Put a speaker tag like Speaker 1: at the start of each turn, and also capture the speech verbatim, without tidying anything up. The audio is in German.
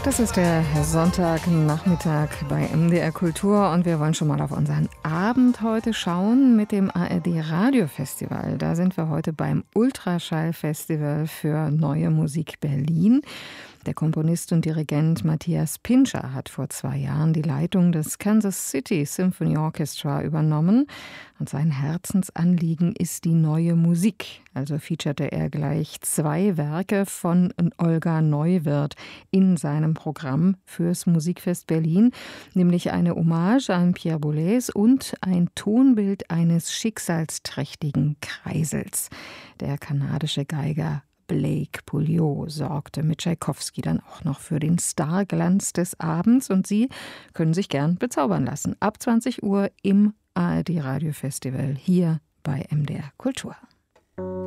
Speaker 1: Das ist der Sonntagnachmittag bei M D R Kultur und wir wollen schon mal auf unseren Abend heute schauen mit dem A R D Radiofestival. Da sind wir heute beim Ultraschall-Festival für Neue Musik Berlin. Der Komponist und Dirigent Matthias Pintscher hat vor zwei Jahren die Leitung des Kansas City Symphony Orchestra übernommen. Und sein Herzensanliegen ist die neue Musik. Also featurete er gleich zwei Werke von Olga Neuwirth in seinem Programm fürs Musikfest Berlin, nämlich eine Hommage an Pierre Boulez und ein Tonbild eines schicksalsträchtigen Kreisels. Der kanadische Geiger Blake Pouliot sorgte mit Tschaikowski dann auch noch für den Starglanz des Abends und Sie können sich gern bezaubern lassen. Ab zwanzig Uhr im A R D Radiofestival hier bei M D R Kultur.